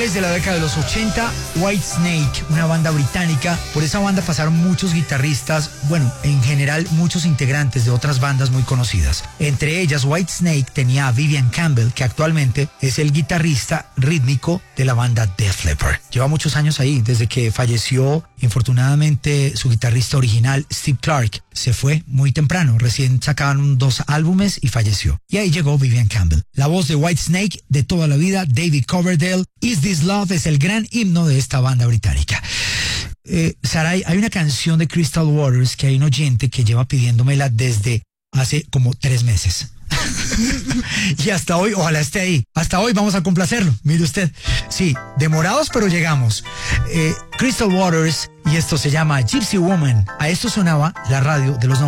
finales de la década de los 80, Whitesnake, una banda británica. Por esa banda pasaron muchos guitarristas, bueno, en general muchos integrantes de otras bandas muy conocidas. Entre ellas, Whitesnake tenía a Vivian Campbell, que actualmente es el guitarrista rítmico de la banda Def Leppard. Lleva muchos años ahí, desde que falleció, infortunadamente, su guitarrista original, Steve Clark, se fue muy temprano. Recién sacaban 2 álbumes y falleció. Y ahí llegó Vivian Campbell. La voz de Whitesnake de toda la vida, David Coverdale. Is This Love es el gran himno de esta banda británica. Saray, hay una canción de Crystal Waters que hay un oyente que lleva pidiéndomela desde hace como 3 meses. Y hasta hoy, ojalá esté ahí. Hasta hoy vamos a complacerlo. Mire usted. Sí, demorados, pero llegamos. Crystal Waters, y esto se llama Gypsy Woman. A esto sonaba la radio de los